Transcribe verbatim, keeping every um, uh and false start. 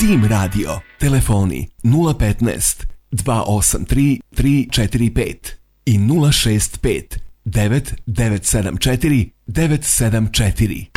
Team Radio. Telefoni nula petnaest dva osam tri tri četiri pet i nula šest pet devet devet sedam četiri devet sedam četiri.